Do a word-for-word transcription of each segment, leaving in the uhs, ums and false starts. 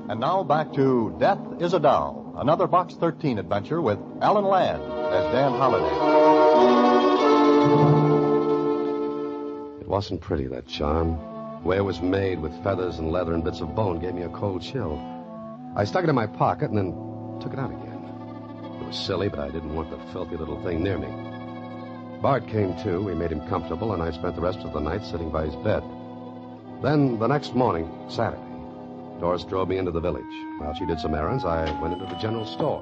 And now back to Death is a Doll, another Box thirteen adventure with Alan Ladd as Dan Holliday. It wasn't pretty, that charm. The way it was made with feathers and leather and bits of bone gave me a cold chill. I stuck it in my pocket and then took it out again. It was silly, but I didn't want the filthy little thing near me. Bart came to. We made him comfortable, and I spent the rest of the night sitting by his bed. Then, the next morning, Saturday, Doris drove me into the village. While she did some errands, I went into the general store.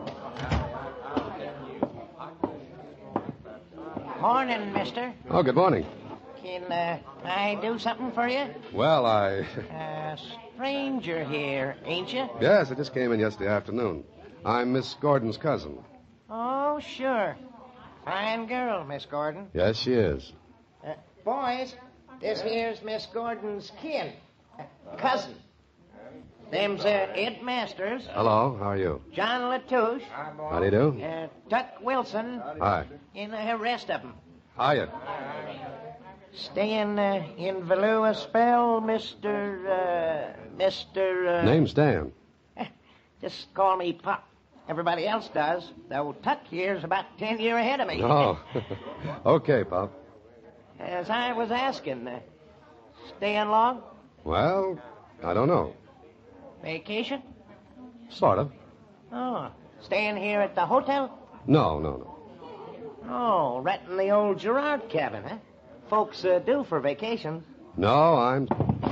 Morning, mister. Oh, good morning. Can uh, I do something for you? Well, I... A stranger here, ain't you? Yes, I just came in yesterday afternoon. I'm Miss Gordon's cousin. Oh, sure. Fine girl, Miss Gordon. Yes, she is. Uh, boys, this here's Miss Gordon's kin. Uh, cousin. Them's uh, Ed Masters. Hello, how are you? John Latouche. How do you do? Uh, Tuck Wilson. Hi. And the rest of them. Hiya. Staying uh, in Value a spell, Mister Uh, Mister Uh... Name's Dan. Just call me Pop. Everybody else does, though Tuck here's about ten years ahead of me. Oh, okay, Pop. As I was asking, uh, staying long? Well, I don't know. Vacation? Sort of. Oh, staying here at the hotel? No, no, no. Oh, renting the old Gerard cabin, huh? Folks uh, do for vacations. No, I'm...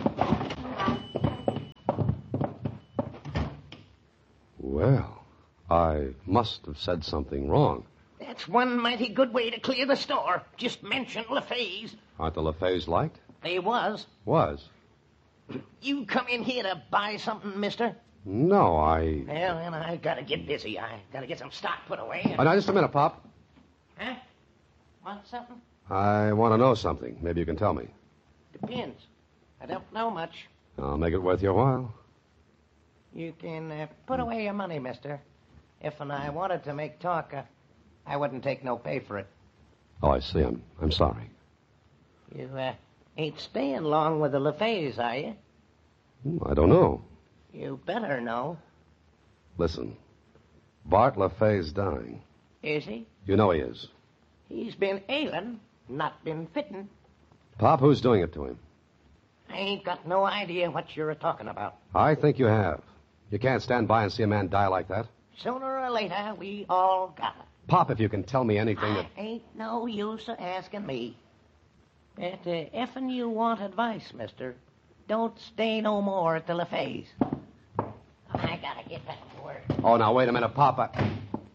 Well, I must have said something wrong. That's one mighty good way to clear the store. Just mention LaFay's. Aren't the LaFays liked? They was. Was? You come in here to buy something, mister? No, I... Well, then I gotta get busy. I gotta get some stock put away. And... Oh, now, just a minute, Pop. Huh? Want something? I want to know something. Maybe you can tell me. Depends. I don't know much. I'll make it worth your while. You can uh, put away your money, mister. If and I wanted to make talk, uh, I wouldn't take no pay for it. Oh, I see. I'm, I'm sorry. You uh, ain't staying long with the LaFays, are you? I don't know. You better know. Listen, Bart LaFay's dying. Is he? You know he is. He's been ailing, not been fitting. Pop, who's doing it to him? I ain't got no idea what you're talking about. I think you have. You can't stand by and see a man die like that. Sooner or later, we all got it. Pop, if you can tell me anything that... Ain't no use of asking me. But uh, effing you want advice, mister, don't stay no more at the LaFays. I gotta get back to work. Oh, now, wait a minute, Pop. I...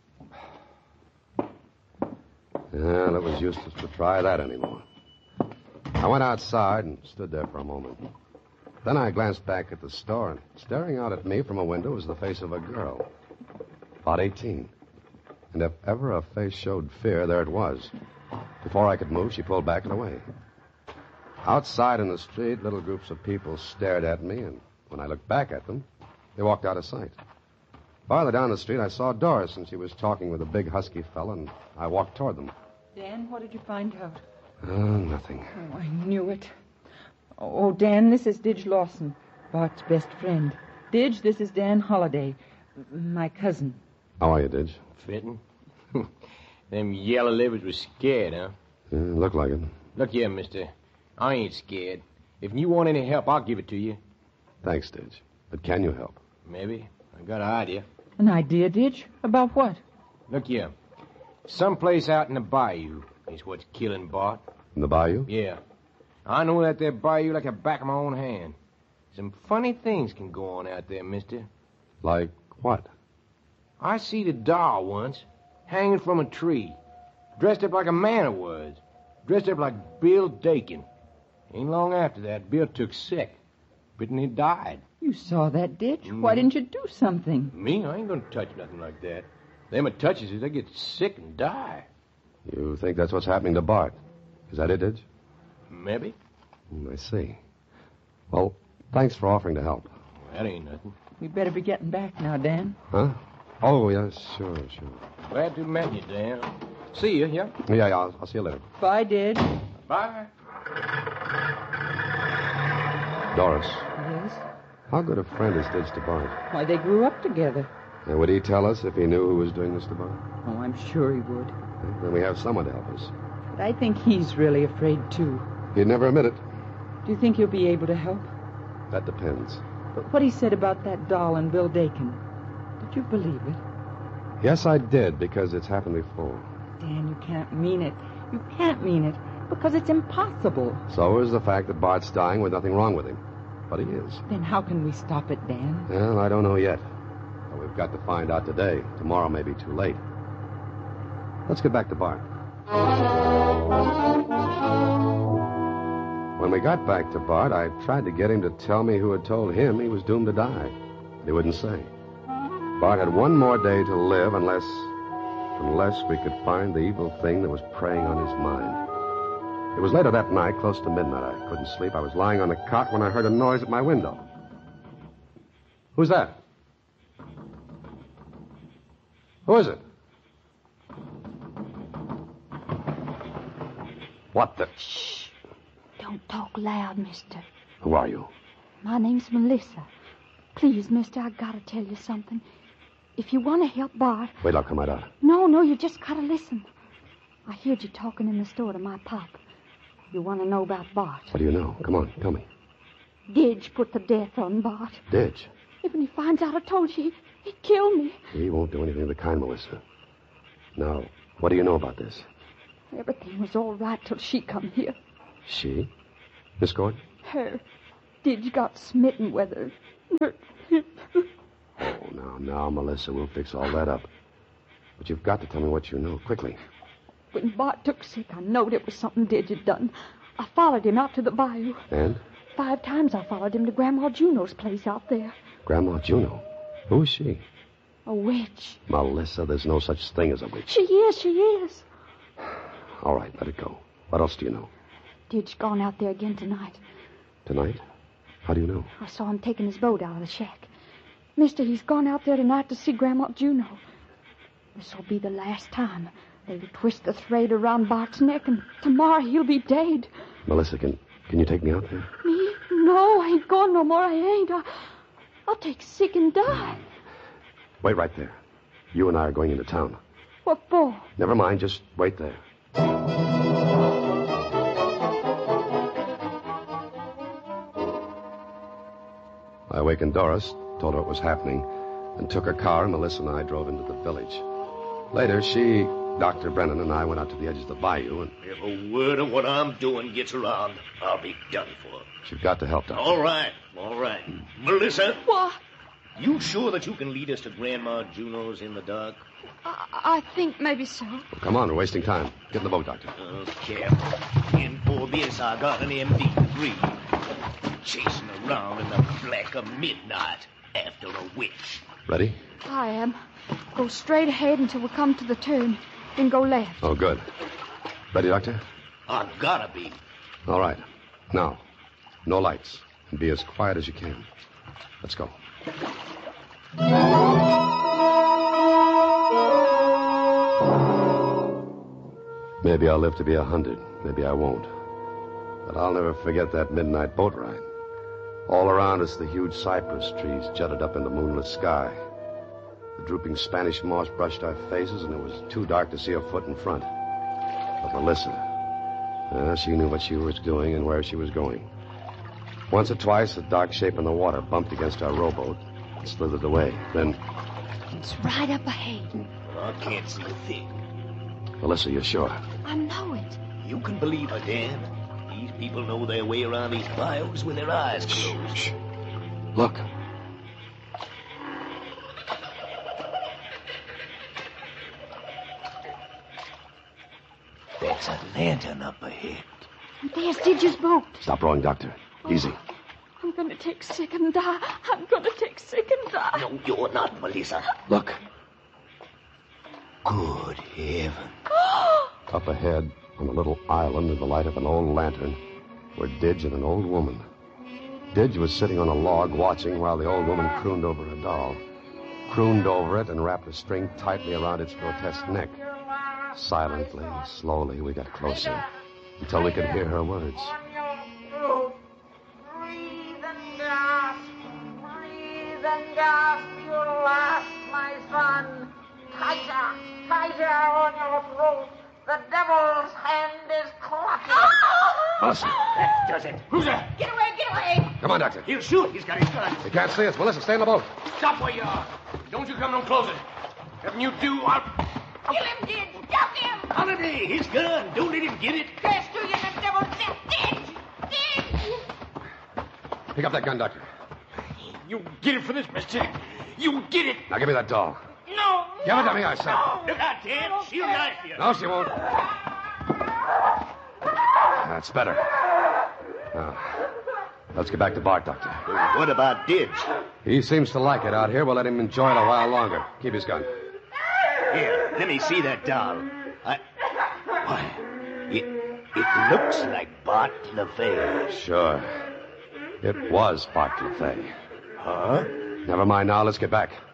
Well, it was useless to try that anymore. I went outside and stood there for a moment. Then I glanced back at the store, and staring out at me from a window was the face of a girl. About eighteen. And if ever a face showed fear, there it was. Before I could move, she pulled back and away. Outside in the street, little groups of people stared at me, and when I looked back at them, they walked out of sight. Farther down the street, I saw Doris, and she was talking with a big, husky fella, and I walked toward them. Dan, what did you find out? Oh, nothing. Oh, I knew it. Oh, Dan, this is Didge Lawson, Bart's best friend. Didge, this is Dan Holliday, my cousin. How are you, Didge? Fitting? Them yellow livers was scared, huh? Yeah, looked like it. Look here, mister. I ain't scared. If you want any help, I'll give it to you. Thanks, Didge. But can you help? Maybe. I got an idea. An idea, Didge? About what? Look here. Someplace out in the bayou is what's killing Bart. In the bayou? Yeah. I know that there bayou like the back of my own hand. Some funny things can go on out there, mister. Like what? I see the doll once, hanging from a tree, dressed up like a man it was, dressed up like Bill Dakin. Ain't long after that, Bill took sick, but then he died. You saw that, Didge? Mm. Why didn't you do something? Me? I ain't gonna touch nothing like that. Them that touches it, they get sick and die. You think that's what's happening to Bart? Is that it, Didge? Maybe. Mm, I see. Well, thanks for offering to help. That ain't nothing. We better be getting back now, Dan. Huh? Oh, yes, sure, sure. Glad to met you, Dan. See you, yeah? Yeah, yeah, I'll, I'll see you later. Bye, Didge. Bye. Doris, Yes? How good a friend is Didge to Bart? Why, they grew up together. And would he tell us if he knew who was doing this to Bart? Oh, I'm sure he would. Then we have someone to help us. But I think he's really afraid, too. He'd never admit it. Do you think he'll be able to help? That depends. But what he said about that doll and Bill Dakin, did you believe it? Yes, I did, because it's happened before. Dan, you can't mean it. You can't mean it, because it's impossible. So is the fact that Bart's dying with nothing wrong with him. But he is. Then how can we stop it, Dan? Well, I don't know yet. But we've got to find out today. Tomorrow may be too late. Let's get back to Bart. When we got back to Bart, I tried to get him to tell me who had told him he was doomed to die. But he wouldn't say. Bart had one more day to live unless... unless we could find the evil thing that was preying on his mind. It was later that night, close to midnight. I couldn't sleep. I was lying on the cot when I heard a noise at my window. Who's that? Who is it? What the... Shh. Don't talk loud, mister. Who are you? My name's Melissa. Please, mister, I gotta tell you something. If you want to help Bart... Wait, I'll come right out. No, no, you just gotta listen. I heard you talking in the store to my pop. You want to know about Bart. What do you know? Come on, tell me. Didge put the death on Bart. Didge? If he finds out I told you, he'd kill me. He won't do anything of the kind, Melissa. Now, what do you know about this? Everything was all right till she come here. She? Miss Gordon? Her. Didge got smitten with her. Her. Oh, now, now, Melissa, we'll fix all that up. But you've got to tell me what you know, quickly. When Bart took sick, I knowed it was something Didge had done. I followed him out to the bayou. And? Five times I followed him to Grandma Juno's place out there. Grandma Juno? Who is she? A witch. Melissa, there's no such thing as a witch. She is, she is. All right, let it go. What else do you know? Didge gone out there again tonight. Tonight? How do you know? I saw him taking his boat out of the shack. Mister, he's gone out there tonight to see Grandma Juno. This'll be the last time. They'll twist the thread around Bart's neck, and tomorrow he'll be dead. Melissa, can can you take me out there? Me? No, I ain't going no more. I ain't. I, I'll take sick and die. Wait right there. You and I are going into town. What for? Never mind, just wait there. I awakened Doris, told her what was happening, and took her car, and Melissa and I drove into the village. Later, she, Doctor Brennan, and I went out to the edge of the bayou, and... If a word of what I'm doing gets around, I'll be done for. You've got to help, Doctor. All right, all right. Melissa? What? You sure that you can lead us to Grandma Juno's in the dark? I, I think maybe so. Well, come on, we're wasting time. Get in the boat, Doctor. Okay. In for this, I got an M D degree. Chasing around in the black of midnight after a witch. Ready? I am. Go straight ahead until we come to the turn. Then go left. Oh, good. Ready, Doctor? I gotta be. All right. Now, no lights. And be as quiet as you can. Let's go. Maybe I'll live to be a hundred. Maybe I won't. But I'll never forget that midnight boat ride. All around us, the huge cypress trees jutted up in the moonless sky. The drooping Spanish moss brushed our faces, and it was too dark to see a foot in front. But Melissa, uh, she knew what she was doing and where she was going. Once or twice, a dark shape in the water bumped against our rowboat and slithered away. Then... It's right up ahead. I can't see a thing. Melissa, you're sure? I know it. You can believe her, Dan. These people know their way around these bayous with their eyes closed. Shh. Look. That's a lantern up ahead. There's Didge's boat. Stop rowing, Doctor. Easy. I'm going to take sick and die. I'm going to take sick and die. No, you're not, Melissa. Look. Good heaven. Up ahead, on a little island in the light of an old lantern, were Didge and an old woman. Didge was sitting on a log watching while the old woman crooned over a doll. Crooned over it and wrapped a string tightly around its grotesque neck. Silently, slowly, we got closer until we could hear her words. and gasp, you'll last, my son. Tighter, tighter on your throat. The devil's hand is clutching. Melissa, That does it. Who's that? Get away, get away. come on, Doctor. He'll shoot. He's got his gun. He can't see us. Melissa, stay in the boat. Stop where you are. Don't you come no closer. If you do, I'll... Kill him, Didge. Duck him. Holiday, his gun. Don't let him get it. Curse to you, the devil's death. Didge, Didge. Pick up that gun, Doctor. You get it for this, mister. You get it. Now give me that doll. No. Give it to me, I said. Look out, Ted. She'll knife you. No, she won't. That's better. Now, let's get back to Bart, Doctor. What about Didge? He seems to like it out here. We'll let him enjoy it a while longer. Keep his gun. Here, let me see that doll. I... Why, it, it looks like Bart LaFay. Sure. It was Bart LaFay. Huh? Never mind now. Let's get back.